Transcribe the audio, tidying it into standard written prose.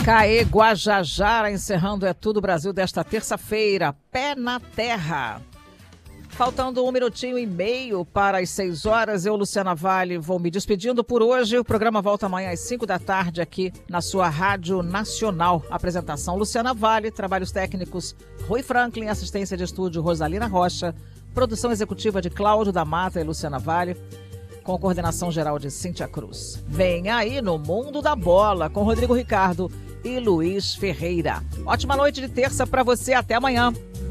Caê Guajajara encerrando É Tudo Brasil desta terça-feira. Pé na terra. Faltando 1 minutinho e meio para as 6 horas, eu, Luciana Vale, vou me despedindo por hoje. O programa volta amanhã às 5 da tarde aqui na sua Rádio Nacional. Apresentação Luciana Vale, trabalhos técnicos Rui Franklin, assistência de estúdio Rosalina Rocha, produção executiva de Cláudio da Mata e Luciana Vale, com coordenação geral de Cíntia Cruz. Vem aí no Mundo da Bola com Rodrigo Ricardo e Luiz Ferreira. Ótima noite de terça para você, até amanhã.